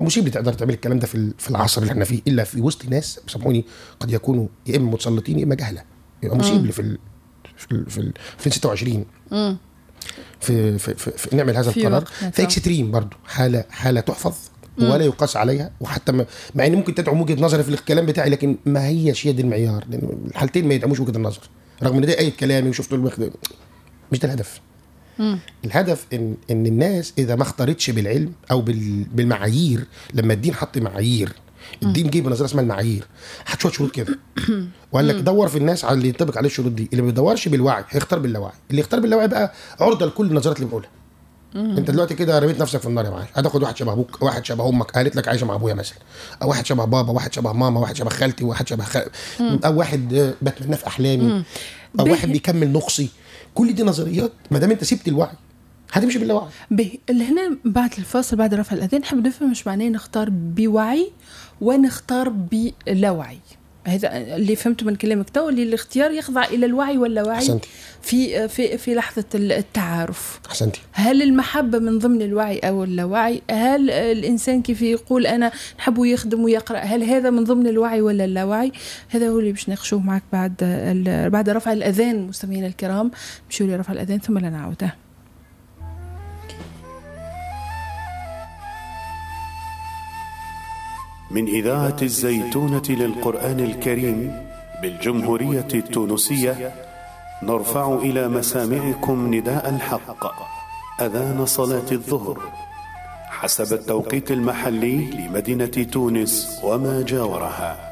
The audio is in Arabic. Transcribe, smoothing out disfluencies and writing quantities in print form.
مصيب اللي تقدر تعمل الكلام ده في العصر اللي احنا فيه، الا في وسط ناس سامحوني قد يكونوا يا اما متسلطين يا اما جهله. يبقى مصيب اللي في 26 في نعمل هذا القرار في اكستريم برضو، حاله تحفظ ولا يقاس عليها. وحتى مع ان ممكن تدعم وجهه نظري في الكلام بتاعي، لكن ما هيش هي دي المعيار، لان الحالتين ما يدعموش وجهه النظر رغم ان ده اي كلامي وشفت مش ده الهدف. الهدف ان الناس اذا ما اختارتش بالعلم او بالمعايير، لما الدين حط معايير، الدين جه بنظريه اسمها المعايير، حط شويه شروط كده وقال لك دور في الناس على اللي ينطبق عليه الشروط دي. اللي ما بيدورش بالوعي هيختار باللاوعي، اللي يختار باللاوعي بقى عرضه لكل النظريات اللي بنقولها. انت دلوقتي كده رميت نفسك في النار يا معاذ، هتاخد واحد شبه ابوك، واحد شبه امك قالت لك عايشه مع ابويا مثلا، او واحد شبه بابا، واحد شبه ماما، واحد شبه خالتي، واحد شبه او واحد بتمنى في احلامي، او واحد بيكمل نقصي. كل دي نظريات ما دام انت سبت الوعي هتمشي باللاوعي. اللي هنا بعد الفاصل بعد رفع الاذان حابب نفهم مش معناه نختار بوعي ونختار بلاوعي. هذا اللي فهمته من كلامك تو، اللي الاختيار يخضع الى الوعي واللاوعي. أحسنتي. في لحظه التعارف. أحسنتي. هل المحبه من ضمن الوعي او اللاوعي؟ هل الانسان كيف يقول انا نحب يخدم ويقرا، هل هذا من ضمن الوعي ولا اللاوعي؟ هذا هو اللي باش نناقشوه معك بعد رفع الاذان. مستمعينا الكرام نمشيو لرفع الاذان ثم نعاوده. من إذاعة الزيتونة للقرآن الكريم بالجمهورية التونسية، نرفع إلى مسامعكم نداء الحق، أذان صلاة الظهر حسب التوقيت المحلي لمدينة تونس وما جاورها.